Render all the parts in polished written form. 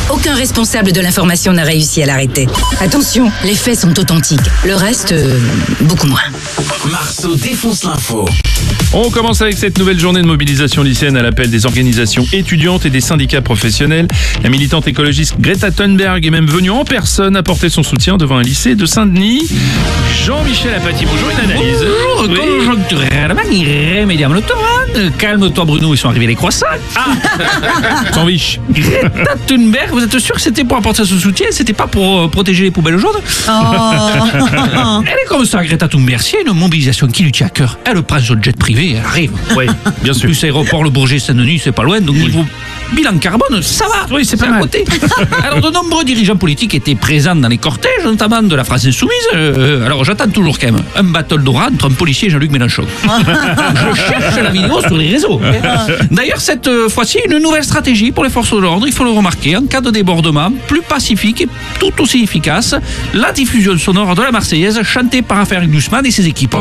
Aucun responsable de l'information n'a réussi à l'arrêter. Attention, les faits sont authentiques. Le reste, beaucoup moins. Marceau défonce l'info. On commence avec cette nouvelle journée de mobilisation lycéenne à l'appel des organisations étudiantes et des syndicats professionnels. La militante écologiste Greta Thunberg est même venue en personne apporter son soutien devant un lycée de Saint-Denis. Jean-Michel Apathy, bonjour, une analyse. Bonjour, conjoncturellement irrémédiablement. Calme-toi Bruno, ils sont arrivés les croissants. Sans viche. Greta Thunberg, vous êtes sûr que c'était pour apporter son soutien, c'était pas pour protéger les poubelles jaunes? Elle est comme ça, Greta Thunberg. S'il y a une mobilisation qui lui tient à cœur, elle prend son jet privé, elle arrive. Oui, bien sûr. Plus aéroport Le Bourget-Saint-Denis, c'est pas loin, donc niveau bilan carbone, ça va. Oui, c'est pas à mal. côté. Alors, de nombreux dirigeants politiques étaient présents dans les cortèges, notamment de la France Insoumise. Alors, j'attends toujours quand même un battle d'oral entre un policier et Jean-Luc Mélenchon. Je cherche la vidéo sur les réseaux. D'ailleurs, cette fois-ci, une nouvelle stratégie pour les forces de l'ordre, il faut le remarquer, en cas de débordement, plus pacifique et tout aussi efficace, la diffusion sonore de la Marseillaise chantée par Raphaël Glucksmann et ses équipes.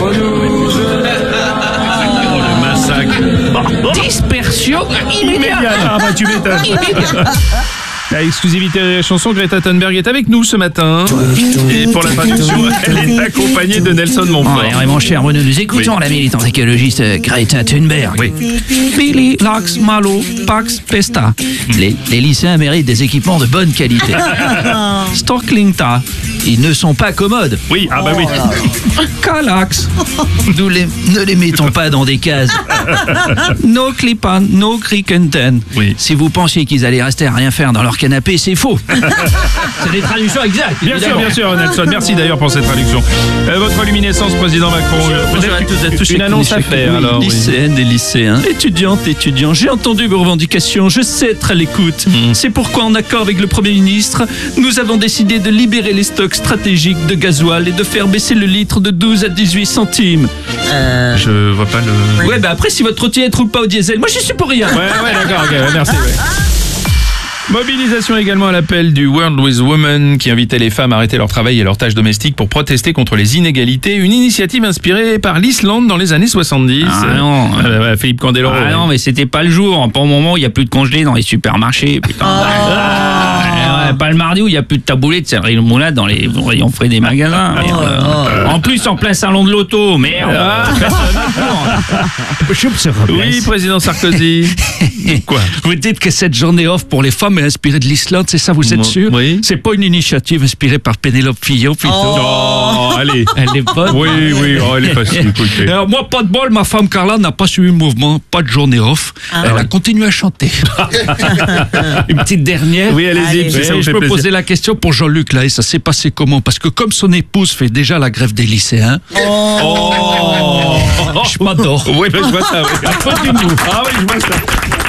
Dispersion immédiate. Ah bah tu m'étonnes. Immédiate. La exclusivité de la chanson, Greta Thunberg est avec nous ce matin. Et pour la traduction, elle est accompagnée de Nelson Montfort. Ouais, mon cher Bruno, nous écoutons la militante écologiste Greta Thunberg. Oui. Billy, Lax, Malo, Pax, Pesta. Les lycéens méritent des équipements de bonne qualité. Storklingta, ils ne sont pas commodes. Oui, ah bah oui. Calax, ne les mettons pas dans des cases. No Clipan, no Krikenten. Oui. Si vous pensiez qu'ils allaient rester à rien faire dans leur canapé, c'est faux. C'est des traductions exactes. Bien sûr, Nelson. Merci d'ailleurs pour cette traduction. Votre luminescence, président Macron. Bonjour à toutes et à tous. Une annonce à faire, alors. Oui. Lycéennes et lycéens, étudiantes et étudiants, j'ai entendu vos revendications, je sais être à l'écoute. C'est pourquoi, en accord avec le Premier ministre, nous avons décidé de libérer les stocks stratégiques de gasoil et de faire baisser le litre de 12 à 18 centimes. Je vois pas le... Ouais, bah après, si votre trottinette roule pas au diesel, moi j'y suis pour rien. Ouais, d'accord, ok, merci. Ouais. Mobilisation également à l'appel du World with Women qui invitait les femmes à arrêter leur travail et leurs tâches domestiques pour protester contre les inégalités. Une initiative inspirée par l'Islande dans les années 70. Ah non, Philippe Candeloro. Ah non, mais c'était pas le jour. Pour le moment, il n'y a plus de congelés dans les supermarchés. Putain. Pas le mardi où il n'y a plus de taboulé de céleri moulade dans les rayons frais des magasins. En plus, en plein salon de l'auto. Merde. Oui, président Sarkozy. Quoi? Vous dites que cette journée off pour les femmes est inspirée de l'Islande, c'est ça, vous êtes sûr? Oui. C'est pas une initiative inspirée par Pénélope Fillon, plutôt? Oh, allez. Elle est bonne. Oui, elle est facile, écoutez. Alors, moi, pas de bol, ma femme Carla n'a pas suivi le mouvement, pas de journée off. Elle a continué à chanter. Une petite dernière. Oui, allez-y, ça vous Je fait peux plaisir. poser la question pour Jean-Luc, là, et ça s'est passé comment? Parce que comme son épouse fait déjà la grève des lycéens, je m'adore. Oui, je vois ça, oui. Un peu d'humour. Ah oui, je vois ça.